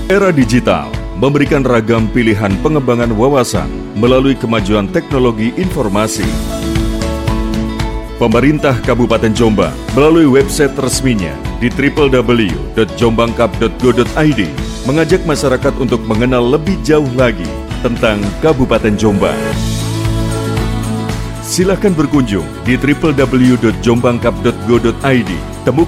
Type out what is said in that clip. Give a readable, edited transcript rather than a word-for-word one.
Era digital memberikan ragam pilihan pengembangan wawasan melalui kemajuan teknologi informasi. Pemerintah Kabupaten Jombang melalui website resminya di www.jombangkap.go.id mengajak masyarakat untuk mengenal lebih jauh lagi tentang Kabupaten Jombang. Silakan berkunjung di www.jombangkap.go.id.